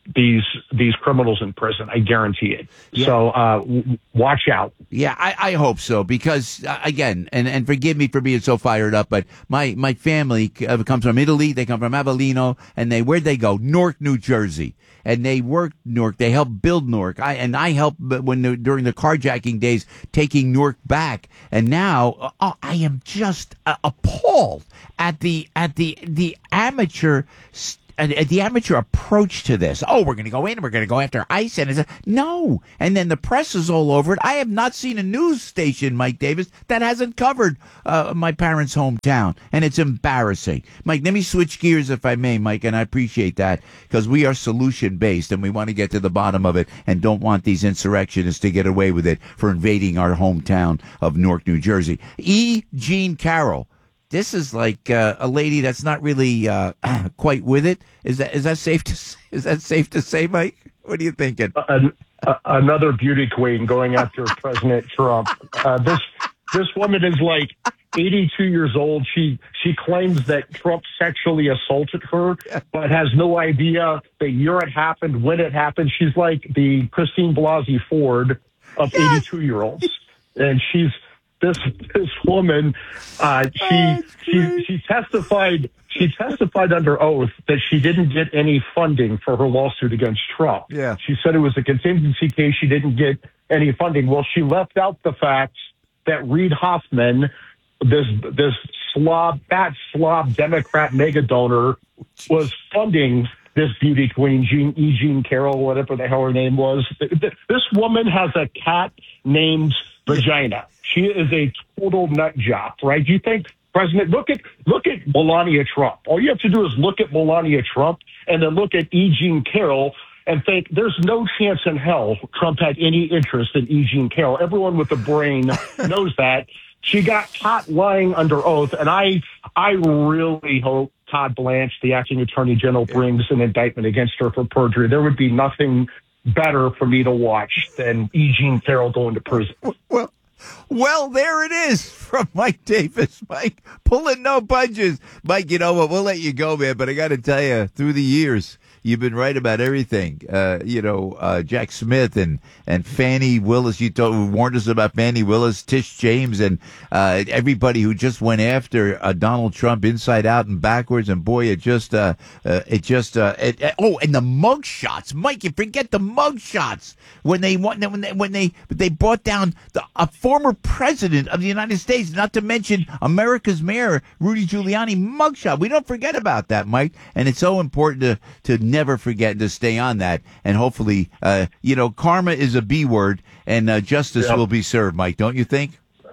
these these criminals in prison. I guarantee it. Yeah. So uh, w- watch out. Yeah, I, I hope so because uh, again, and, and forgive me for being so fired up, but my my family uh, comes from Italy. They come from Avellino, and they where'd they go? Newark, New Jersey, and they worked Newark. They helped build Newark. I and I helped when the, during the carjacking days taking Newark back, and now uh, I am just uh, appalled at the at the the amateur. St- the amateur approach to this. Oh, we're going to go in and we're going to go after ICE. And it's a, no. And then the press is all over it. I have not seen a news station, Mike Davis, that hasn't covered uh, my parents' hometown. And it's embarrassing. Mike, let me switch gears if I may, Mike, and I appreciate that because we are solution-based and we want to get to the bottom of it and don't want these insurrectionists to get away with it for invading our hometown of Newark, New Jersey. E. Jean Carroll. This is like uh, a lady that's not really uh, quite with it. Is that is that safe to is that safe to say, Mike? What are you thinking? Uh, uh, another beauty queen going after President Trump. Uh, this this woman is like eighty-two years old. She she claims that Trump sexually assaulted her, but has no idea the year it happened, when it happened. She's like the Christine Blasey Ford of eighty-two year olds, and she's. This this woman, uh, she oh, she she testified she testified under oath that she didn't get any funding for her lawsuit against Trump. Yeah, she said it was a contingency case. She didn't get any funding. Well, she left out the fact that Reid Hoffman, this this slob, fat slob Democrat mega donor, was funding this beauty queen, Jean, E. Jean Carroll, whatever the hell her name was. This woman has a cat named Vagina. She is a total nut job, right? Do you think President, look at look at Melania Trump. All you have to do is look at Melania Trump and then look at E. Jean Carroll and think there's no chance in hell Trump had any interest in E. Jean Carroll. Everyone with a brain knows that. She got caught lying under oath, and I I really hope Todd Blanche, the acting attorney general, brings an indictment against her for perjury. There would be nothing better for me to watch than E. Jean Carroll going to prison. Well, well, there it is from Mike Davis. Mike, pulling no punches. Mike, you know what? We'll let you go, man. But I got to tell you, through the years, you've been right about everything. Uh, you know, uh, Jack Smith and, and Fannie Willis. You told, warned us about Fannie Willis, Tish James, and uh, everybody who just went after uh, Donald Trump inside out and backwards. And boy, it just, uh, uh, it just, uh, it, it, oh, and the mug shots, Mike. You forget the mug shots when they when they when they they brought down the, a former president of the United States, not to mention America's mayor Rudy Giuliani mugshot. We don't forget about that, Mike. And it's so important to to never forget to stay on that. And hopefully, uh, you know, karma is a B word, and uh, justice yep. will be served, Mike. Don't you think?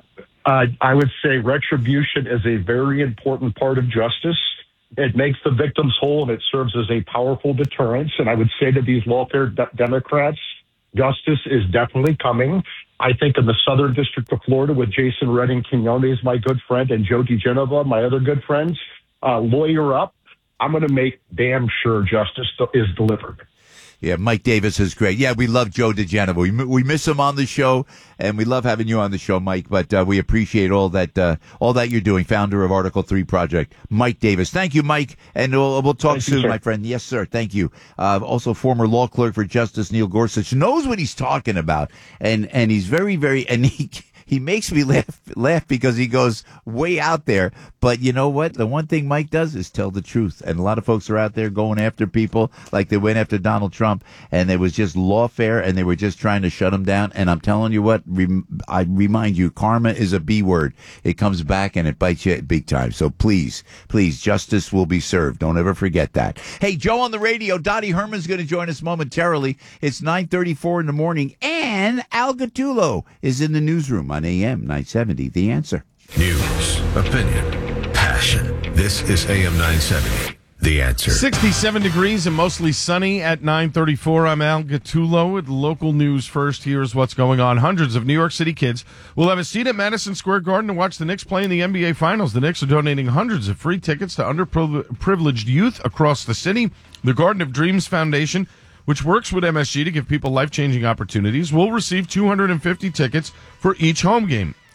Uh, I would say retribution is a very important part of justice. It makes the victims whole, and it serves as a powerful deterrence. And I would say to these lawfare de- Democrats, justice is definitely coming. I think in the Southern District of Florida with Jason Redding Quinones, my good friend, and Joe DeGenova, my other good friends, uh, lawyer up. I'm going to make damn sure justice is delivered. Yeah, Mike Davis is great. Yeah, we love Joe DeGenova. We we miss him on the show, and we love having you on the show, Mike. But uh, we appreciate all that uh, all that you're doing. Founder of Article Three Project, Mike Davis. Thank you, Mike, and we'll we'll talk Thank soon, you, my friend. Yes, sir. Thank you. Uh, also, former law clerk for Justice Neil Gorsuch knows what he's talking about, and and he's very very and he. He makes me laugh, laugh because he goes way out there. But you know what? The one thing Mike does is tell the truth. And a lot of folks are out there going after people like they went after Donald Trump. And it was just lawfare, and they were just trying to shut him down. And I'm telling you what, rem- I remind you, karma is a B word. It comes back and it bites you big time. So please, please, justice will be served. Don't ever forget that. Hey, Joe on the radio. Dottie Herman's going to join us momentarily. It's nine thirty-four in the morning. And Al Gattullo is in the newsroom on A M nine seventy, The Answer. News, opinion, passion. This is A M nine seventy, The Answer. sixty-seven degrees and mostly sunny at nine thirty-four. I'm Al Gattullo with local news first. Here's what's going on. Hundreds of New York City kids will have a seat at Madison Square Garden to watch the Knicks play in the N B A Finals. The Knicks are donating hundreds of free tickets to underprivileged youth across the city. The Garden of Dreams Foundation, which works with M S G to give people life-changing opportunities, will receive two hundred fifty tickets for each home game.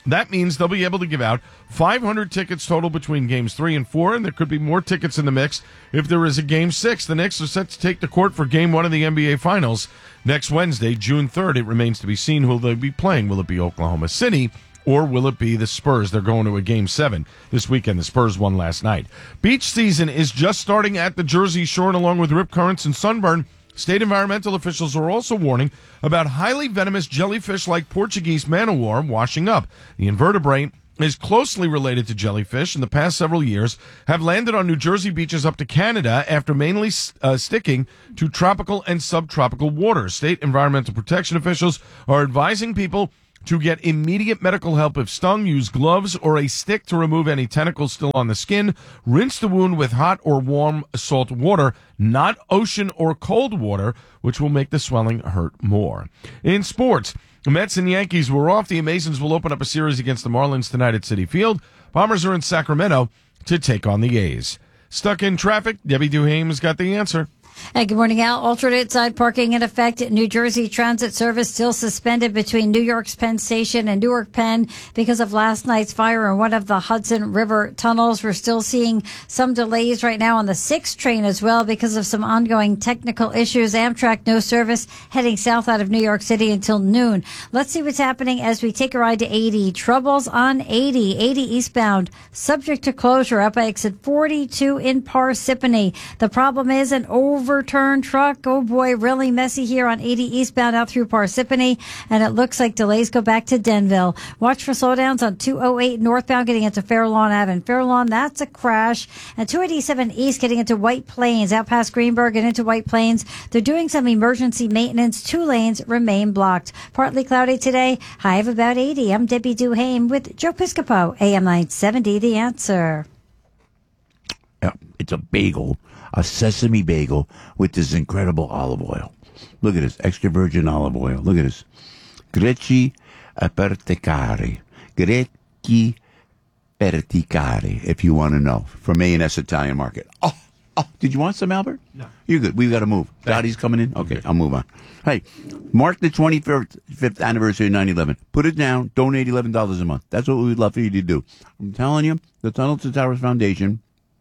That means they'll be able to give out five hundred tickets total between games three and four, and there could be more tickets in the mix if there is a game six. The Knicks are set to take the court for game one of the N B A Finals next Wednesday, June third. It remains to be seen who they'll be playing. Will it be Oklahoma City, or will it be the Spurs? They're going to a game seven this weekend. The Spurs won last night. Beach season is just starting at the Jersey Shore, and along with rip currents and sunburn, state environmental officials are also warning about highly venomous jellyfish like Portuguese man-o-war washing up. The invertebrate is closely related to jellyfish. In the past several years, have landed on New Jersey beaches up to Canada after mainly uh, sticking to tropical and subtropical waters. State environmental protection officials are advising people to get immediate medical help if stung. Use gloves or a stick to remove any tentacles still on the skin. Rinse the wound with hot or warm salt water, not ocean or cold water, which will make the swelling hurt more. In sports, the Mets and Yankees were off. The Amazons will open up a series against the Marlins tonight at Citi Field. Bombers are in Sacramento to take on the A's. Stuck in traffic? Debbie Duhame's got the answer. Hey, good morning, Al. Alternate side parking in effect. New Jersey Transit service still suspended between New York's Penn Station and Newark Penn because of last night's fire in one of the Hudson River tunnels. We're still seeing some delays right now on the six train as well because of some ongoing technical issues. Amtrak no service heading south out of New York City until noon. Let's see what's happening as we take a ride to eighty. Troubles on eighty. eighty eastbound, subject to closure up by exit forty-two in Parsippany. The problem is an over overturned truck. Oh boy, really messy here on eighty eastbound out through Parsippany, and it looks like delays go back to Denville. Watch for slowdowns on two oh eight northbound getting into Fair Lawn Avenue. Fair Lawn, that's a crash. And two eighty-seven east getting into White Plains, out past Greenberg and into White Plains. They're doing some emergency maintenance. Two lanes remain blocked. Partly cloudy today, high of about eighty. I'm Debbie Duhame with Joe Piscopo, A M nine seventy, The Answer. Yeah, it's a bagel. A sesame bagel with this incredible olive oil. Look at this, extra virgin olive oil. Look at this. Greci Perticari. Greci Perticari, if you want to know, from A and S Italian Market. Oh, oh, did you want some, Albert? No. You're good. We've got to move. Dottie's coming in? Okay, I'll move on. Hey, mark the twenty-fifth anniversary of nine eleven. Put it down. Donate eleven dollars a month. That's what we'd love for you to do. I'm telling you, the Tunnel to Towers Foundation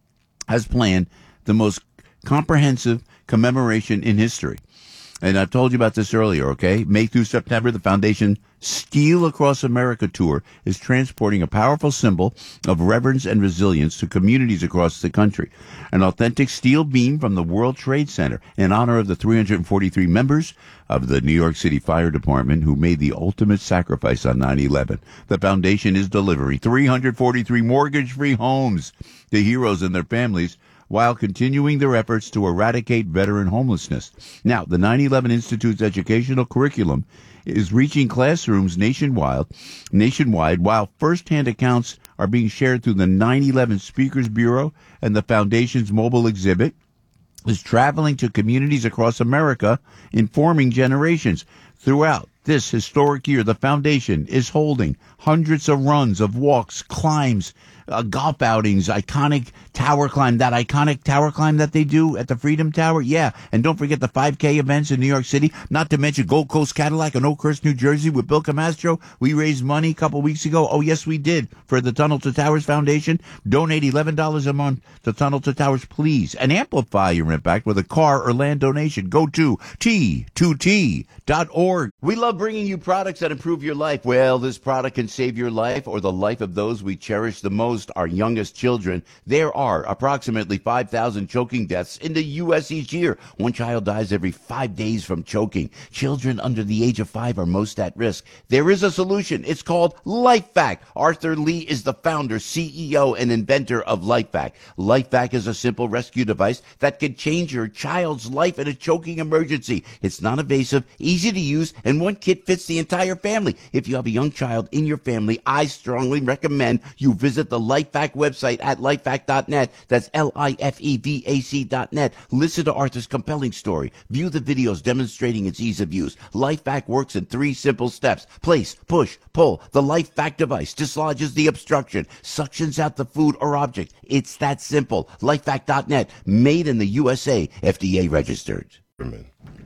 has planned the most comprehensive commemoration in history. And I've told you about this earlier, okay? May through September, the Foundation Steel Across America tour is transporting a powerful symbol of reverence and resilience to communities across the country. An authentic steel beam from the World Trade Center in honor of the three hundred forty-three members of the New York City Fire Department who made the ultimate sacrifice on nine eleven. The Foundation is delivering three hundred forty-three mortgage-free homes to heroes and their families while continuing their efforts to eradicate veteran homelessness. Now, the nine eleven Institute's educational curriculum is reaching classrooms nationwide, nationwide while first-hand accounts are being shared through the nine eleven Speakers Bureau, and the Foundation's mobile exhibit is traveling to communities across America, informing generations. Throughout this historic year, the Foundation is holding hundreds of runs, of walks, climbs, uh, golf outings, iconic tower climb, that iconic tower climb that they do at the Freedom Tower. Yeah, and don't forget the five K events in New York City, not to mention Gold Coast Cadillac in Oakhurst, New Jersey with Bill Camastro. We raised money a couple weeks ago. Oh, yes, we did, for the Tunnel to Towers Foundation. Donate eleven dollars a month to Tunnel to Towers, please, and amplify your impact with a car or land donation. Go to T two T dot org. We love bringing you products that improve your life. Well, this product can save your life or the life of those we cherish the most, our youngest children. There are approximately five thousand choking deaths in the U S each year. One child dies every five days from choking. Children under the age of five are most at risk. There is a solution. It's called LifeVac. Arthur Lee is the founder, C E O, and inventor of LifeVac. LifeVac is a simple rescue device that can change your child's life in a choking emergency. It's non-invasive, easy to use, and one kit fits the entire family. If you have a young child in your family, I strongly recommend you visit the LifeVac website at lifevac dot net. That's L I F E V A C dot net. Listen to Arthur's compelling story. View the videos demonstrating its ease of use. LifeVac works in three simple steps. Place, push, pull. The LifeVac device dislodges the obstruction, suctions out the food or object. It's that simple. lifevac dot net. Made in the U S A. F D A registered.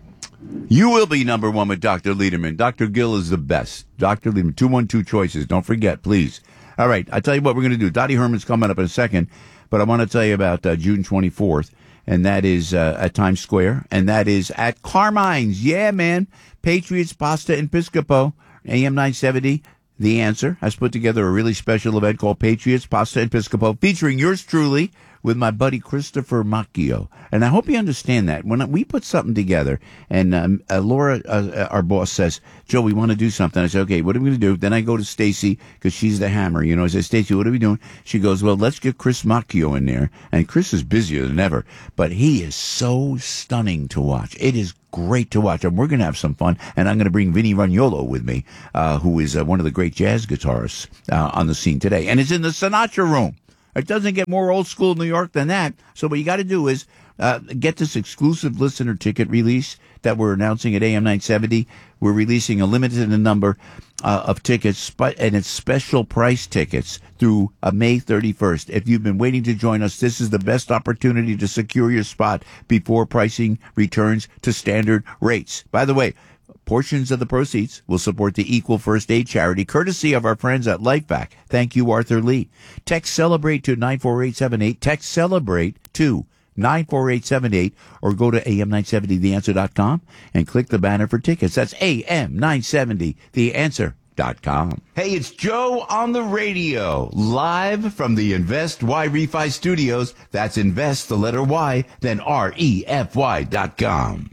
You will be number one with Doctor Lederman. Doctor Gill is the best. Doctor Lederman, two one two choices. Don't forget, please. All right, I tell you what we're going to do. Dottie Herman's coming up in a second, but I want to tell you about uh, June twenty-fourth, and that is uh, at Times Square, and that is at Carmine's. Yeah, man. Patriots, Pasta, and Piscopo, A M nine seventy. The Answer has put together a really special event called Patriots, Pasta, and Piscopo, featuring yours truly with my buddy Christopher Macchio. And I hope you understand that. When we put something together, and um, uh, Laura, uh, our boss, says, Joe, we want to do something. I say, okay, what are we going to do? Then I go to Stacy, because she's the hammer. You know, I say, Stacy, what are we doing? She goes, well, let's get Chris Macchio in there. And Chris is busier than ever, but he is so stunning to watch. It is great to watch, and we're going to have some fun, and I'm going to bring Vinny Ragnolo with me, uh, who is uh, one of the great jazz guitarists uh, on the scene today, and it's in the Sinatra Room. It doesn't get more old school New York than that, so what you got to do is uh, get this exclusive listener ticket release that we're announcing at A M nine seventy. We're releasing a limited number uh, of tickets, and it's special price tickets through uh, May thirty-first. If you've been waiting to join us, this is the best opportunity to secure your spot before pricing returns to standard rates. By the way, portions of the proceeds will support the Equal First Aid charity, courtesy of our friends at LifeVac. Thank you, Arthur Lee. Text CELEBRATE to nine four eight seven eight. Text CELEBRATE to nine four eight seven eight, or go to A M nine seventy the answer dot com and click the banner for tickets. That's A M nine seventy the answer dot com. Hey, it's Joe on the radio, live from the Invest Y Refi Studios. That's Invest, the letter Y, then R E F Y dot com.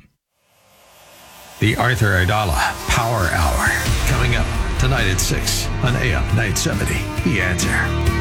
The Arthur Aidala Power Hour, coming up tonight at six on A M nine seventy. The Answer.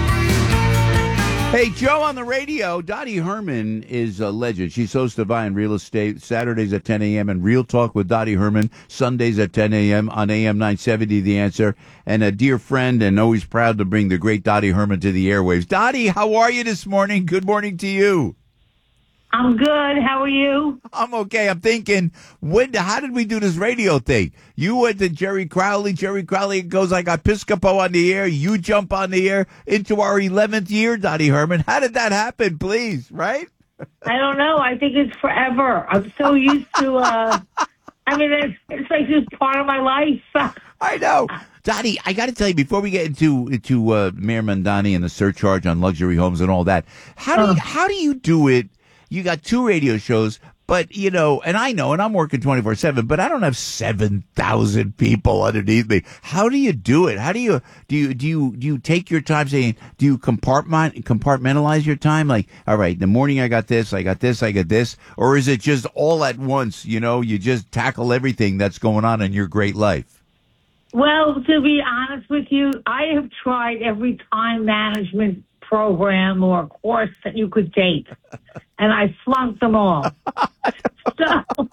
Hey, Joe on the radio. Dottie Herman is a legend. She's host of Eye on Real Estate, Saturdays at ten a.m. and Real Talk with Dottie Herman, Sundays at ten a.m. on A M nine seventy, The Answer. And a dear friend, and always proud to bring the great Dottie Herman to the airwaves. Dottie, how are you this morning? Good morning to you. I'm good. How are you? I'm okay. I'm thinking, when? How did we do this radio thing? You went to Jerry Crowley. Jerry Crowley goes, I got Piscopo on the air. You jump on the air into our eleventh year, Dottie Herman. How did that happen, please, right? I don't know. I think it's forever. I'm so used to, uh, I mean, it's, it's like just part of my life. I know. Dottie, I got to tell you, before we get into into uh, Mayor Mamdani and the surcharge on luxury homes and all that, how do you, how do you do it? You got two radio shows, but, you know, and I know, and I'm working twenty-four seven, but I don't have seven thousand people underneath me. How do you do it? How do you, do you, do you, do you take your time saying, do you compartment, compartmentalize your time? Like, all right, in the morning I got this, I got this, I got this, or is it just all at once? You know, you just tackle everything that's going on in your great life. Well, to be honest with you, I have tried every time management program or course that you could take, and I flunked them all. so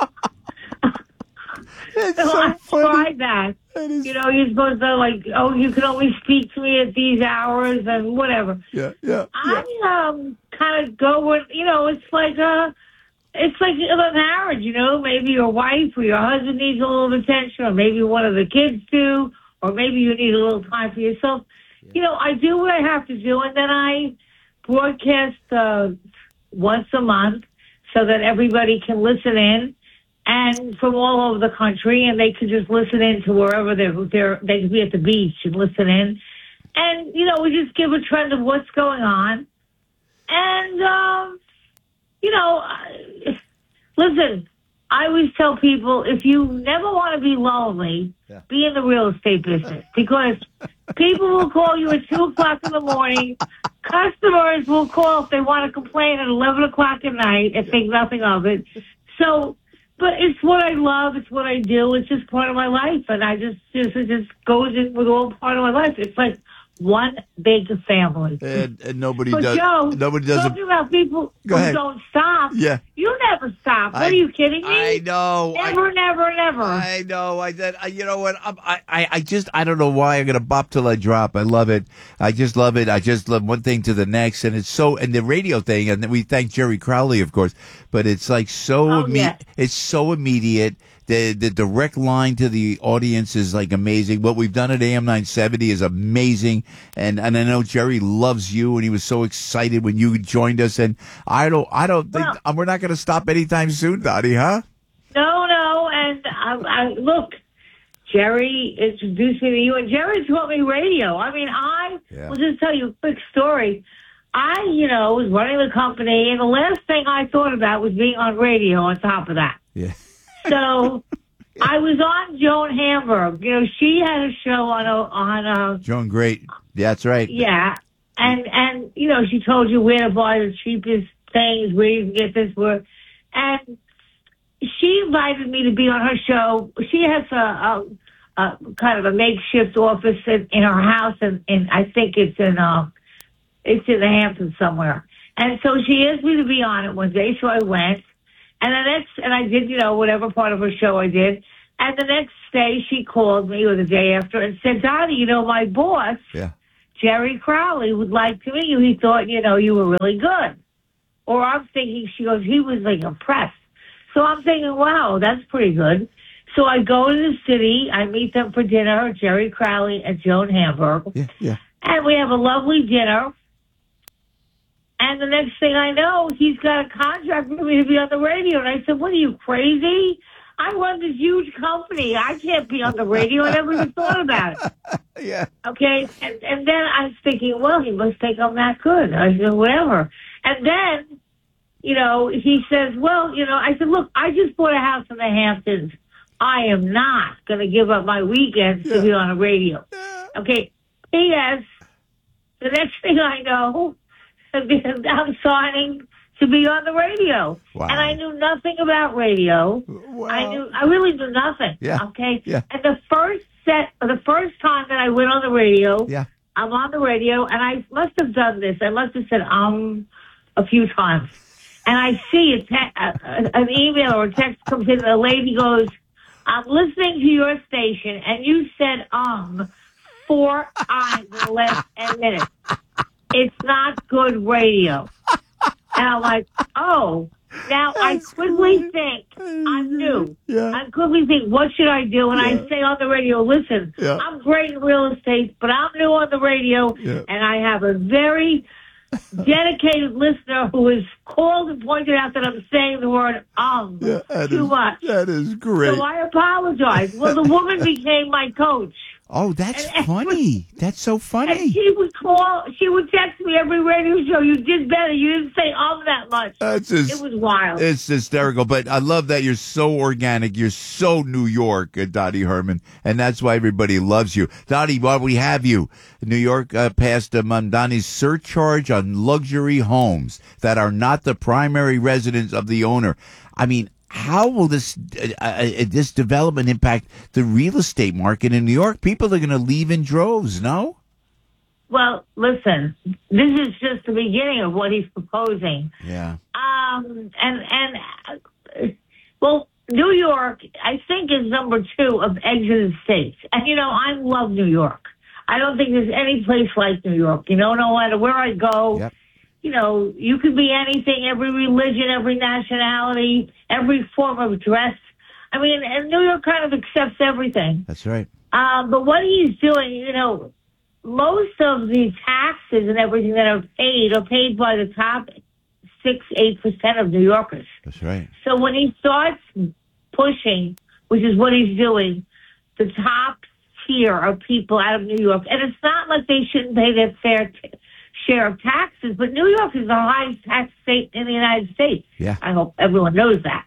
so so I funny. tried that. that is... You know, you're supposed to, like, oh, you can only speak to me at these hours and whatever. Yeah, yeah. I um, kind of go with, you know, it's like a, it's like a marriage, you know. Maybe your wife or your husband needs a little attention, or maybe one of the kids do, or maybe you need a little time for yourself. You know, I do what I have to do, and then I broadcast uh, once a month so that everybody can listen in, and from all over the country, and they can just listen in to wherever they're, they're they can be at the beach and listen in. And, you know, we just give a trend of what's going on. And, um, you know, listen, I always tell people, if you never want to be lonely, yeah. be in the real estate business, because people will call you at two o'clock in the morning. Customers will call if they want to complain at eleven o'clock at night and think nothing of it. So, but it's what I love. It's what I do. It's just part of my life. And I just, just it just goes in with all part of my life. It's like one big family. And, and nobody but does. Joe, nobody does. Talking about people Go who ahead. don't stop. Yeah. You never stop. What I, are you kidding me? I know. Never, I, never, never. I know. I did. I, you know what? I'm, I, I, I just, I don't know why I'm gonna bop till I drop. I love it. I just love it. I just love one thing to the next, and it's so. And the radio thing, and we thank Jerry Crowley, of course. But it's like so. Oh, imme- yeah. It's so immediate. The the direct line to the audience is like amazing. What we've done at A M nine seventy is amazing, and and I know Jerry loves you, and he was so excited when you joined us. And I don't I don't think well, we're not going to stop anytime soon, Dottie, huh? No, no, and I, I look. Jerry introduced me to you, and Jerry taught me radio. I mean, I Yeah. will just tell you a quick story. I, you know, was running the company, and the last thing I thought about was being on radio on top of that. Yeah. So I was on Joan Hamburg. You know, she had a show on a, on a, Joan, great. Yeah, that's right. yeah, and and you know, she told you where to buy the cheapest things, where you can get this, where, and she invited me to be on her show. She has a, a, a kind of a makeshift office in, in her house, and, and I think it's in um, it's in the Hamptons somewhere. And so she asked me to be on it one day, so I went. And the next, and I did, you know, whatever part of her show I did. And the next day, she called me, or the day after, and said, "Dottie, you know, my boss, Yeah. Jerry Crowley, would like to meet you. He thought, you know, you were really good." Or I'm thinking, she goes, he was like impressed. So I'm thinking, wow, that's pretty good. So I go to the city, I meet them for dinner, Jerry Crowley and Joan Hamburg. Yeah, yeah. And we have a lovely dinner. And the next thing I know, he's got a contract with me to be on the radio. And I said, "What are you, crazy? I run this huge company. I can't be on the radio. I never even thought about it." Yeah. Okay. And, and then I was thinking, well, he must think I'm that good. I said, whatever. And then, you know, he says, well, you know, I said, look, I just bought a house in the Hamptons. I am not going to give up my weekends Yeah. to be on the radio. Okay. P S. The next thing I know, I'm signing to be on the radio. Wow. And I knew nothing about radio. Wow. I knew, I really knew nothing. Yeah. Okay. Yeah. And the first set, the first time that I went on the radio, Yeah. I'm on the radio, and I must have done this. I must have said um a few times. And I see a te- a, an email or a text comes in, and the lady goes, "I'm listening to your station, and you said um four times in the last ten minutes. It's not good radio." And I'm like, oh. Now, I quickly think, I'm new. Yeah. I quickly think, what should I do? And Yeah. I say on the radio, listen, Yeah. I'm great in real estate, but I'm new on the radio, Yeah. and I have a very dedicated listener who has called and pointed out that I'm saying the word um Yeah, that too is- much. That is great. So I apologize. Well, the woman became my coach. Oh, that's And- and- funny. That's so And funny. she would call, she would text me every radio show. You did better. You didn't say um that much. That's just, It was wild. It's hysterical, but I love that you're so organic. You're so New York, uh, Dottie Herman, and that's why everybody loves you. Dottie, while we have you, New York uh, passed uh, Mamdani's surcharge on luxury homes that are not the primary residence of the owner. I mean, how will this uh, uh, this development impact the real estate market in New York? People are going to leave in droves, no? Well, listen, this is just the beginning of what he's proposing. Yeah. Um, and, and, uh, well, New York, I think, is number two of exited states. And, you know, I love New York. I don't think there's any place like New York. You know, no matter where I go, Yep. you know, you could be anything, every religion, every nationality, every form of dress. I mean, and New York kind of accepts everything. That's right. Um, but what he's doing, you know, most of the taxes and everything that are paid are paid by the top six, eight percent of New Yorkers. That's right. So when he starts pushing, which is what he's doing, the top tier of people out of New York, and it's not like they shouldn't pay their fair t- share of taxes, but New York is the highest tax state in the United States. Yeah. I hope everyone knows that.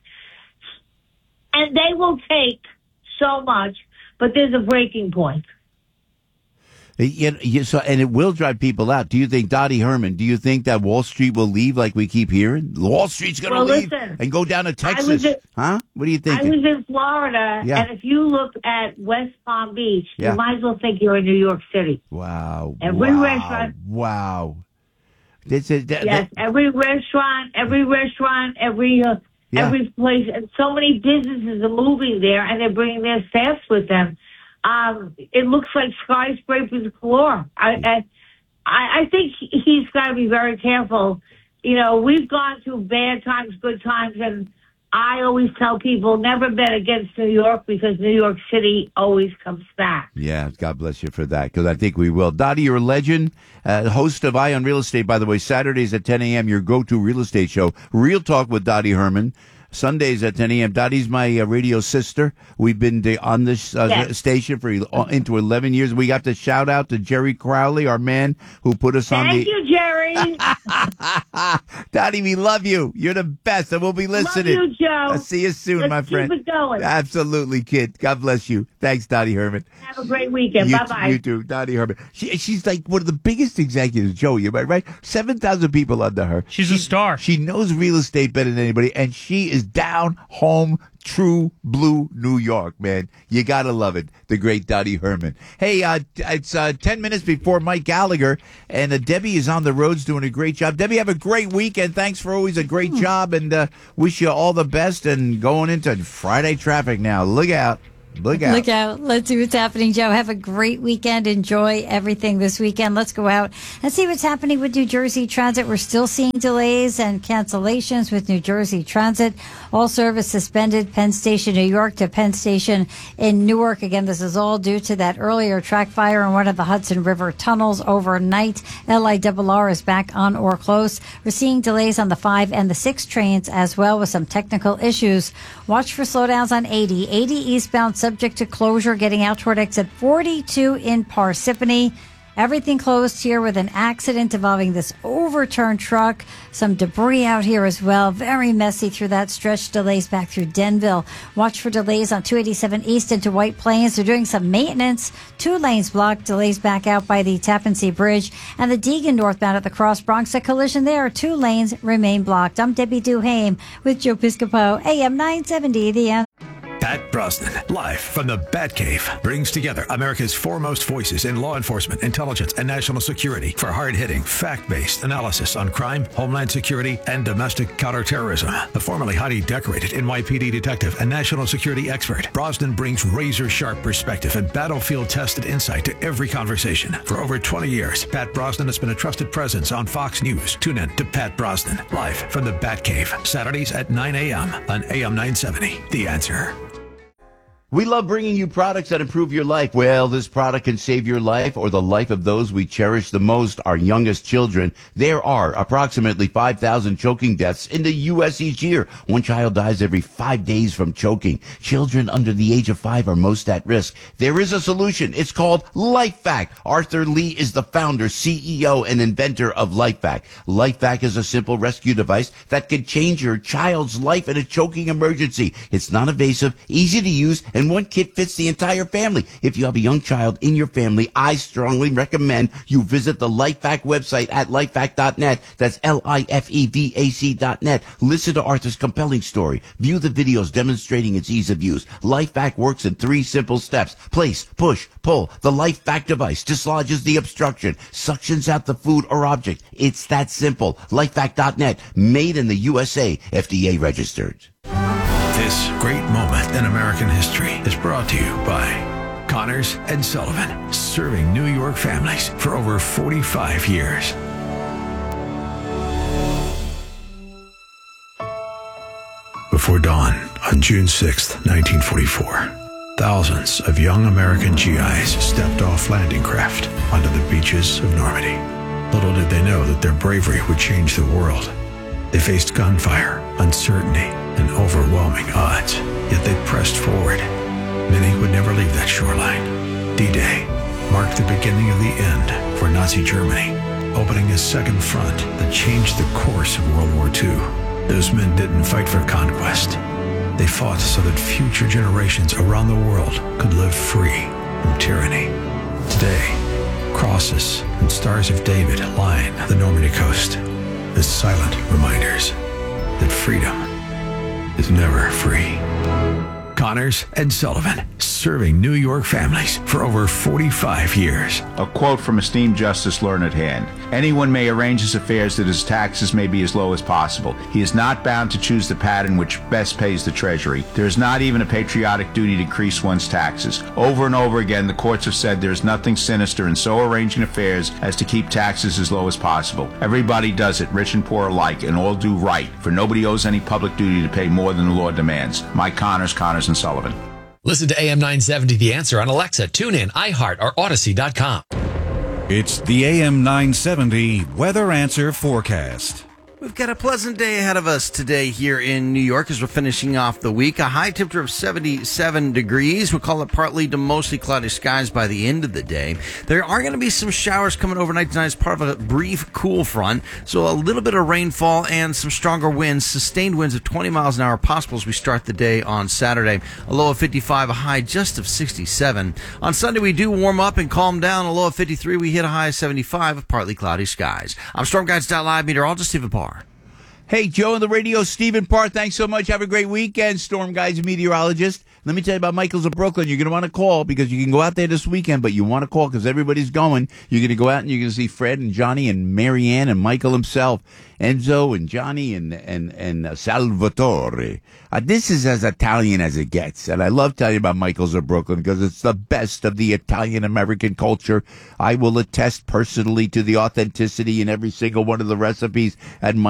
And they will take so much, but there's a breaking point. You know, you- so, and it will drive people out. Do you think, Dottie Herman, do you think that Wall Street will leave like we keep hearing? Wall Street's going to Well, leave listen, and go down to I Texas. was in- huh? What do you I think? was in Florida, Yeah. and if you look at West Palm Beach, Yeah. you might as well think you're in New York City. Wow. Every wow, restaurant- Wow. This is, that, Yes, that- every restaurant, every restaurant, every uh, Yeah. every place, and so many businesses are moving there, and they're bringing their staffs with them. Um, it looks like skyscrapers galore. I, I, I think he's got to be very careful. You know, we've gone through bad times, good times, and I always tell people never bet against New York because New York City always comes back. yeah, God bless you for that, because I think we will. Dottie, you're a legend. Uh, host of Eye on Real Estate, by the way, Saturdays at ten a.m., your go-to real estate show. Real Talk with Dottie Herman. Sundays at ten a.m. Dottie's my uh, radio sister. We've been to, on this uh, Yes. station for uh, into eleven years. We got to shout out to Jerry Crowley, our man who put us on Thank the. you, Jerry. Dottie, we love you. You're the best, and we'll be listening. Love you, Joe. I'll see you soon, Let's my friend. Keep it going. Absolutely, kid. God bless you. Thanks, Dottie Herman. Have a great weekend. You, Bye bye. you too, Dottie Herman. She, she's like one of the biggest executives, Joe. You right? right? Seven thousand people under her. She's she, a star. She knows real estate better than anybody, and she is down home, true blue New York, man. You gotta love it. The great Dottie Herman. Hey, uh, it's uh, ten minutes before Mike Gallagher, and uh, Debbie is on the roads doing a great job. Debbie, have a great weekend. Thanks for always a great job, and uh, wish you all the best. And going into Friday traffic now. Look out. Look out. Look out. Let's see what's happening, Joe. Have a great weekend. Enjoy everything this weekend. Let's go out and see what's happening with New Jersey Transit. We're still seeing delays and cancellations with New Jersey Transit. All service suspended Penn Station, New York to Penn Station in Newark. Again, this is all due to that earlier track fire in one of the Hudson River tunnels overnight. L I R R is back on or close. We're seeing delays on the five and the six trains as well with some technical issues. Watch for slowdowns on eighty. eighty eastbound subject to closure getting out toward exit forty-two in Parsippany. Everything closed here with an accident involving this overturned truck. Some debris out here as well. Very messy through that stretch. Delays back through Denville. Watch for delays on two eighty-seven east into White Plains. They're doing some maintenance. Two lanes blocked. Delays back out by the Tappan Zee Bridge. And the Deegan northbound at the Cross Bronx. A collision there. Two lanes remain blocked. I'm Debbie Duhame with Joe Piscopo. A M nine seventy, The Answer. Pat Brosnan, live from the Batcave, brings together America's foremost voices in law enforcement, intelligence, and national security for hard-hitting, fact-based analysis on crime, homeland security, and domestic counterterrorism. The formerly highly decorated N Y P D detective and national security expert, Brosnan brings razor-sharp perspective and battlefield-tested insight to every conversation. For over twenty years, Pat Brosnan has been a trusted presence on Fox News. Tune in to Pat Brosnan, live from the Batcave, Saturdays at nine a.m. on A M nine seventy. The Answer. We love bringing you products that improve your life. Well, this product can save your life or the life of those we cherish the most, our youngest children. There are approximately five thousand choking deaths in the U S each year. One child dies every five days from choking. Children under the age of five are most at risk. There is a solution. It's called LifeVac. Arthur Lee is the founder, C E O, and inventor of LifeVac. LifeVac is a simple rescue device that can change your child's life in a choking emergency. It's non-invasive, easy to use, and one kit fits the entire family. If you have a young child in your family, I strongly recommend you visit the LifeVac website at lifevac dot net. That's L I F E V A C dot net. Listen to Arthur's compelling story. View the videos demonstrating its ease of use. LifeVac works in three simple steps. Place, push, pull. The LifeVac device dislodges the obstruction, suctions out the food or object. It's that simple. lifevac dot net. Made in the U S A. F D A registered. This great moment in American history is brought to you by Connors and Sullivan, serving New York families for over forty-five years. Before dawn on June sixth, nineteen forty-four, thousands of young American G Is stepped off landing craft onto the beaches of Normandy. Little did they know that their bravery would change the world. They faced gunfire, uncertainty, and overwhelming odds, yet they pressed forward. Many would never leave that shoreline. D-Day marked the beginning of the end for Nazi Germany, opening a second front that changed the course of World War Two. Those men didn't fight for conquest. They fought so that future generations around the world could live free from tyranny. Today, crosses and stars of David line the Normandy coast as silent reminders that freedom is never free. Connors and Sullivan, serving New York families for over forty-five years. A quote from esteemed Justice Learned Hand. Anyone may arrange his affairs that his taxes may be as low as possible. He is not bound to choose the pattern which best pays the Treasury. There is not even a patriotic duty to increase one's taxes. Over and over again, the courts have said there is nothing sinister in so arranging affairs as to keep taxes as low as possible. Everybody does it, rich and poor alike, and all do right, for nobody owes any public duty to pay more than the law demands. Mike Connors, Connors and Sullivan. Listen to A M nine seventy The Answer on Alexa, TuneIn, iHeart, or Odyssey dot com. It's the A M nine seventy Weather Answer Forecast. We've got a pleasant day ahead of us today here in New York as we're finishing off the week. A high temperature of seventy-seven degrees. We'll call it partly to mostly cloudy skies by the end of the day. There are going to be some showers coming overnight tonight as part of a brief cool front. So a little bit of rainfall and some stronger winds, sustained winds of twenty miles an hour possible as we start the day on Saturday. A low of fifty-five, a high just of sixty-seven. On Sunday, we do warm up and calm down. A low of fifty-three, we hit a high of seventy-five with partly cloudy skies. I'm Storm Guides dot live meteorologist Stephen Parr. Hey, Joe on the radio, Stephen Parr. Thanks so much. Have a great weekend, Storm Guides meteorologist. Let me tell you about Michael's of Brooklyn. You're going to want to call because you can go out there this weekend, but you want to call because everybody's going. You're going to go out and you're going to see Fred and Johnny and Marianne and Michael himself, Enzo and Johnny and and and uh, Salvatore. Uh, this is as Italian as it gets, and I love telling you about Michael's of Brooklyn because it's the best of the Italian-American culture. I will attest personally to the authenticity in every single one of the recipes at